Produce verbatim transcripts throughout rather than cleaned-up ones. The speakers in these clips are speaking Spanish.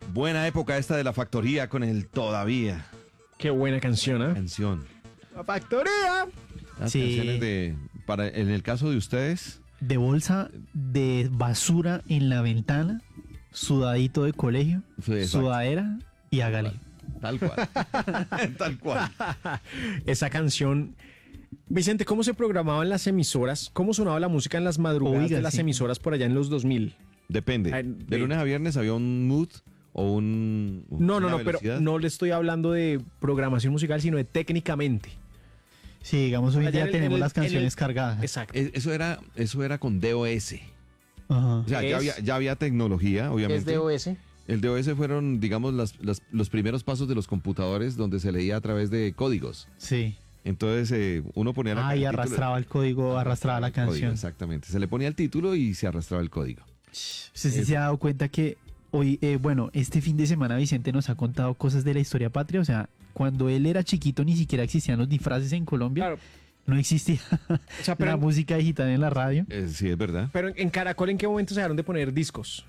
Buena época esta de La Factoría con el Todavía. Qué buena canción, ¿eh? Canción. La Factoría. Las Sí. canciones de, para, en el caso de ustedes, De bolsa de basura en la ventana, sudadito de colegio, Sí, exacto. sudadera y hágale. tal cual. Tal cual. Esa canción. Vicente, ¿cómo se programaban las emisoras? ¿Cómo sonaba la música en las madrugadas Oiga, de las sí. emisoras por allá en los dos mil? Depende. Ay, De de- lunes a viernes había un mood o un. No, no, una no, pero velocidad. no le estoy hablando de programación musical, sino de técnicamente. Sí, digamos, hoy en Allá día en el- tenemos en el- las en el- canciones cargadas. Exacto. Es- Eso era, eso era con D O S. Ajá. O sea, Es- ya había, ya había tecnología, obviamente. ¿Es D O S? El D O S fueron, digamos, las- las- los primeros pasos de los computadores donde se leía a través de códigos. Sí. Entonces eh, uno ponía la Ah, y el título- arrastraba el código, arrastraba la el código, canción. exactamente. Se le ponía el título y se arrastraba el código. Usted sí se ha dado cuenta que hoy, eh, bueno, este fin de semana Vicente nos ha contado cosas de la historia patria. O sea, cuando él era chiquito ni siquiera existían los disfraces en Colombia. Claro. No existía O sea, pero, la música digital en la radio. Eh, sí, es verdad. pero en- en Caracol, ¿en qué momento se dejaron de poner discos?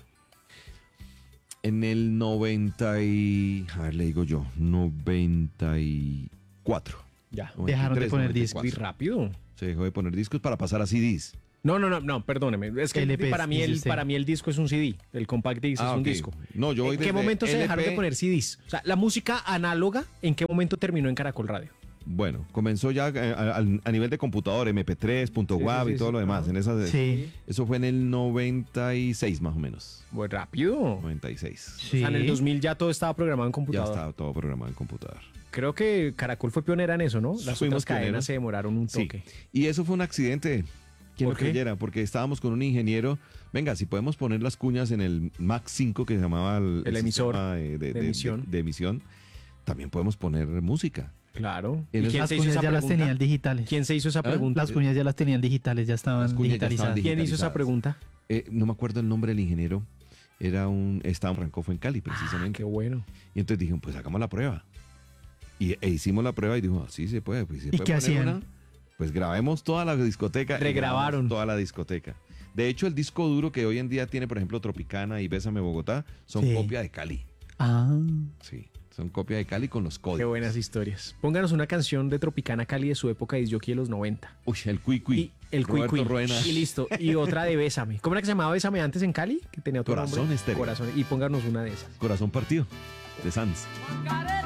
En el noventa y... A ver, le digo yo. noventa y cuatro. Ya. Dejaron de poner noventa y discos. Muy cuatro. rápido. Se dejó de poner discos para pasar a C Ds. No, no, no, no, perdóneme. Es que L Ps, para mí, dice el, usted. para mí el disco es un C D. El compact disc Ah, es un ok. disco. No, yo voy ¿En qué desde momento se L P. dejaron de poner C Ds? O sea, la música análoga, ¿en qué momento terminó en Caracol Radio? Bueno, comenzó ya eh, a, a- a nivel de computador, M P tres, punto Sí, .wav sí, y sí, todo sí. lo demás. Ajá. En esas, Sí. Eso fue en el noventa y seis más o menos. Muy rápido. noventa y seis. Sí. O sea, en el dos mil ya todo estaba programado en Ya computador. estaba todo programado en computador. Creo que Caracol fue pionera en eso, ¿no? Las Fuimos otras cadenas pioneros. se demoraron un Sí. toque. Y eso fue un accidente. ¿Quién ¿Por lo qué? creyera? Porque estábamos con un ingeniero. Venga, si podemos poner las cuñas en el Mac cinco que se llamaba el, El emisor sistema de, de- de de- emisión. de- de emisión, también podemos poner música. Claro. En ¿Y esas quién Las se hizo cuñas esa ya las pregunta? tenían digitales. ¿Quién se hizo esa ¿Ah? pregunta? Las cuñas ya las tenían digitales, ya estaban Las cuñas ya estaban digitalizadas. ¿Quién hizo esa digitalizadas. pregunta? Eh, no me acuerdo el nombre del ingeniero. Era un. Estaba en Rancó, fue en Cali, Ah, precisamente. qué bueno. Y entonces dije, pues hagamos la prueba. Y e hicimos la prueba y dijo, sí se puede. Pues, ¿se ¿Y puede qué poner hacían? una? Pues grabemos toda la discoteca. y Regrabaron. grabamos toda la discoteca. De hecho, el disco duro que hoy en día tiene, por ejemplo, Tropicana y Bésame Bogotá, son Sí. copia de Cali. Ah, Sí, son copia de Cali con los códigos. Qué buenas historias. Pónganos una canción de Tropicana Cali de su época de disc de los noventa. Uy, el Cui Cui. Y el Cui Roberto Cui. Ruena. Y listo. Y otra de Bésame. ¿Cómo era que se llamaba Bésame antes en Cali? Que tenía otro Corazón nombre. Estéreo. Corazón. Y pónganos una de esas. Corazón partido, de Sanz.